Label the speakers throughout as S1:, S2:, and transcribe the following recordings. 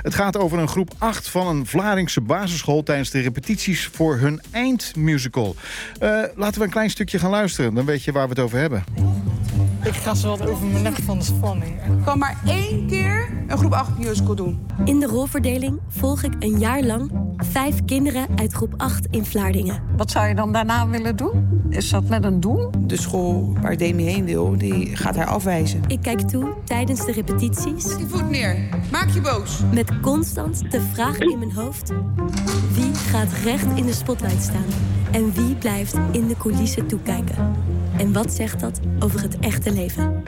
S1: Het gaat over een groep 8 van een Vlaardingse basisschool tijdens de repetities voor hun eindmusical. Laten we een klein stukje gaan luisteren, dan weet je waar we het over hebben.
S2: Ik ga zo wat over mijn nek van de spanning.
S3: Ik kan maar 1 keer een groep 8 musical doen.
S4: In de rolverdeling volg ik een jaar lang 5 kinderen uit groep 8 in Vlaardingen.
S5: Wat zou je dan daarna willen doen? Is dat met een doel?
S3: De school waar Demi heen wil, die gaat haar afwijzen.
S4: Ik kijk toe tijdens de repetities.
S3: Je voet neer. Maak je boos.
S4: Met constant de vraag in mijn hoofd: wie gaat recht in de spotlight staan? En wie blijft in de coulissen toekijken? En wat zegt dat over het echte leven?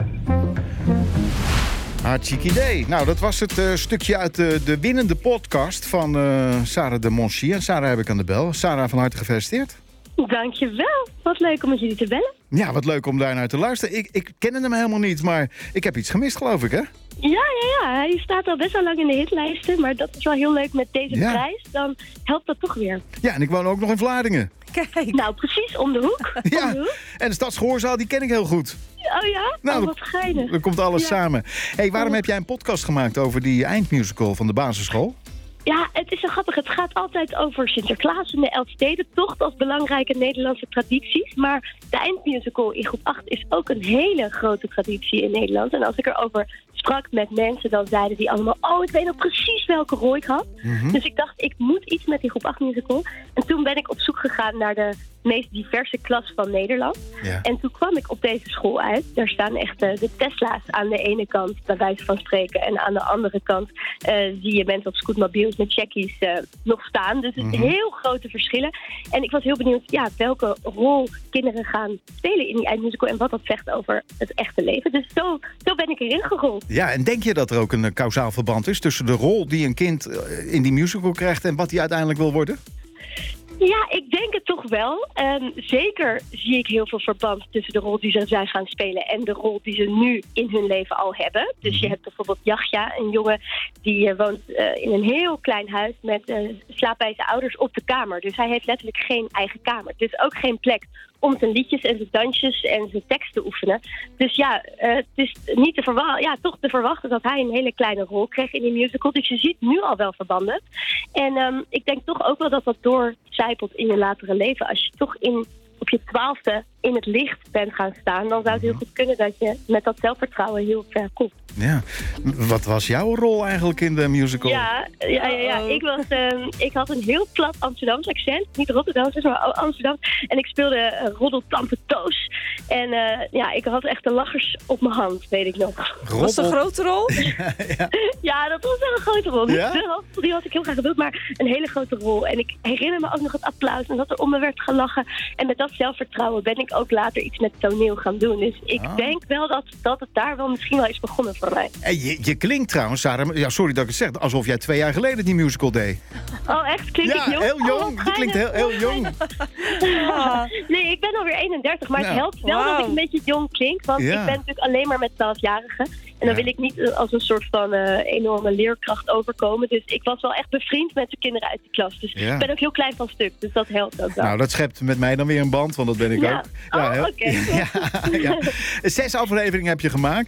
S1: Hartstikke idee. Nou, dat was het stukje uit de winnende podcast van Sarah de Monchy. En Sarah heb ik aan de bel. Sarah, van harte gefeliciteerd.
S6: Dankjewel. Wat leuk om met jullie te bellen.
S1: Ja, wat leuk om daar naar te luisteren. Ik kende hem helemaal niet, maar ik heb iets gemist, geloof ik, hè?
S6: Ja. Hij staat al best wel lang in de hitlijsten. Maar dat is wel heel leuk met deze prijs. Dan helpt dat toch weer.
S1: Ja, en ik woon ook nog in Vlaardingen.
S6: Kijk. Nou, precies, om de hoek.
S1: Ja,
S6: om de hoek.
S1: En de Stadsgehoorzaal, die ken ik heel goed.
S6: Oh ja?
S1: Nou,
S6: wat geinig.
S1: Dan komt alles samen. Hey, waarom heb jij een podcast gemaakt over die eindmusical van de basisschool?
S6: Ja, het is zo grappig. Het gaat altijd over Sinterklaas en de Elfstedentocht als belangrijke Nederlandse tradities. Maar de eindmusical in groep 8 is ook een hele grote traditie in Nederland. En als ik erover sprak met mensen, dan zeiden die allemaal: oh, ik weet nog precies welke rol ik had. Mm-hmm. Dus ik dacht, ik moet iets met die groep 8 musical. En toen ben ik op zoek gegaan naar de meest diverse klas van Nederland. Ja. En toen kwam ik op deze school uit. Daar staan echt de Tesla's aan de ene kant, bij wijze van spreken. En aan de andere kant zie je mensen op scootmobiels met checkies nog staan. Dus het heel grote verschillen. En ik was heel benieuwd welke rol kinderen gaan spelen in die eindmusical en wat dat zegt over het echte leven. Dus zo ben ik erin gerold.
S1: Ja, en denk je dat er ook een kausaal verband is tussen de rol die een kind in die musical krijgt en wat hij uiteindelijk wil worden?
S6: Ja, ik denk het toch wel. Zeker zie ik heel veel verband tussen de rol die ze zijn gaan spelen en de rol die ze nu in hun leven al hebben. Dus je hebt bijvoorbeeld Yahya, een jongen die woont in een heel klein huis met slaapt bij zijn ouders op de kamer. Dus hij heeft letterlijk geen eigen kamer. Dus ook geen plek om zijn liedjes en zijn dansjes en zijn tekst te oefenen. Dus het is niet toch te verwachten dat hij een hele kleine rol kreeg in die musical. Dus je ziet nu al wel verbanden. En ik denk toch ook wel dat dat doorcijpelt in je latere leven. Als je toch op je 12e in het licht bent gaan staan, dan zou het heel goed kunnen dat je met dat zelfvertrouwen heel ver komt.
S1: Ja. Wat was jouw rol eigenlijk in de musical?
S6: Ja. Ik had een heel plat Amsterdams accent. Niet Rotterdams, maar Amsterdam. En ik speelde Roddeltampe Toos. En ik had echt de lachers op mijn hand, weet ik nog.
S5: Was het een grote rol?
S6: Ja, dat was wel een grote rol.
S1: Ja?
S6: Die had ik heel graag gewild, maar een hele grote rol. En ik herinner me ook nog het applaus en dat er om me werd gelachen. En met dat zelfvertrouwen ben ik ook later iets met toneel gaan doen. Dus ik denk wel dat het daar wel misschien wel is begonnen voor mij.
S1: En je klinkt trouwens, Sarah, sorry dat ik het zeg, alsof jij 2 jaar geleden die musical deed.
S6: Oh, echt? Klink ik jong?
S1: Ja, heel jong. Je klinkt heel jong.
S6: Nee, ik ben alweer 31, maar het helpt wel dat ik een beetje jong klink. Want ik ben natuurlijk alleen maar met 12-jarigen. En dan wil ik niet als een soort van enorme leerkracht overkomen. Dus ik was wel echt bevriend met de kinderen uit de klas. Dus ik ben ook heel klein van stuk, dus dat helpt ook wel.
S1: Nou, dat schept met mij dan weer een band, want dat ben ik ook.
S6: Oké.
S1: 6 afleveringen heb je gemaakt.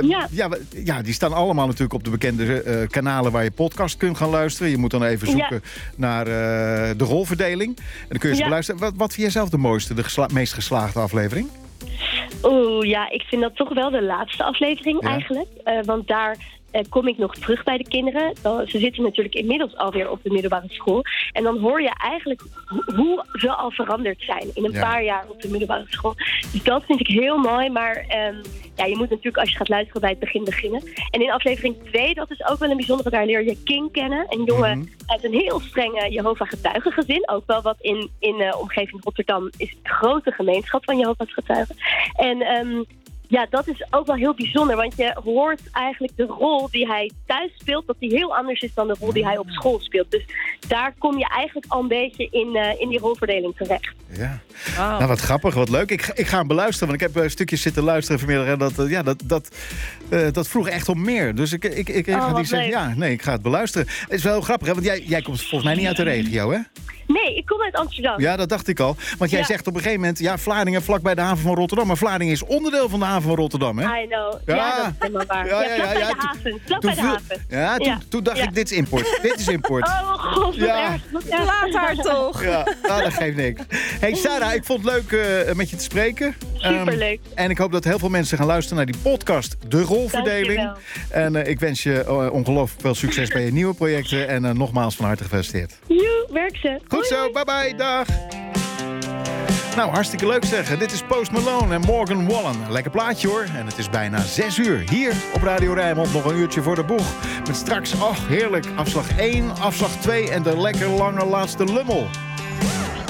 S1: Die staan allemaal natuurlijk op de bekende kanalen waar je podcast kunt gaan luisteren. Je moet dan even zoeken naar de rolverdeling. En dan kun je ze beluisteren. Wat vind jij zelf de mooiste, de meest geslaagde aflevering?
S6: Ik vind dat toch wel de laatste aflevering eigenlijk. Want daar kom ik nog terug bij de kinderen. Ze zitten natuurlijk inmiddels alweer op de middelbare school. En dan hoor je eigenlijk hoe ze al veranderd zijn in een paar jaar op de middelbare school. Dus dat vind ik heel mooi. Maar je moet natuurlijk als je gaat luisteren bij het begin beginnen. En in aflevering 2, dat is ook wel een bijzondere. Daar leer je King kennen. Een jongen uit een heel strenge Jehovah getuigengezin. Ook wel wat in de omgeving Rotterdam is een grote gemeenschap van Jehovah's getuigen. En dat is ook wel heel bijzonder, want je hoort eigenlijk de rol die hij thuis speelt, dat die heel anders is dan de rol die hij op school speelt. Dus daar kom je eigenlijk al een beetje in die rolverdeling terecht.
S1: Ja. Wow. Nou, wat grappig, wat leuk. Ik ga hem beluisteren, want ik heb stukjes zitten luisteren vanmiddag en dat vroeg echt om meer. Dus ik ga niet zeggen, ik ga het beluisteren. Het is wel grappig, hè, want jij komt volgens mij niet uit de regio, hè?
S6: Nee, ik kom uit Amsterdam.
S1: Ja, dat dacht ik al. Want jij zegt op een gegeven moment... ja, Vlaardingen vlak bij de haven van Rotterdam. Maar Vlaardingen is onderdeel van de haven van Rotterdam, hè?
S6: I know. Ja, dat is helemaal waar. Vlak bij de haven.
S1: Ja, toen dacht ik, dit is import. Dit is import.
S6: Oh god, wat erg.
S5: Laat haar toch.
S1: Ja, dat geeft niks. Hey Sarah, ik vond het leuk met je te spreken.
S6: Superleuk.
S1: En ik hoop dat heel veel mensen gaan luisteren naar die podcast De Rolverdeling. En ik wens je ongelooflijk veel succes bij je nieuwe projecten. En nogmaals van harte gefeliciteerd.
S6: Joe, werk ze.
S1: Goed zo, bye bye, dag. Nou, hartstikke leuk zeggen. Dit is Post Malone en Morgan Wallen. Lekker plaatje hoor. En het is bijna 6 uur. Hier op Radio Rijnmond nog een uurtje voor de boeg. Met straks, heerlijk, afslag 1, afslag 2 en de lekker lange laatste lummel.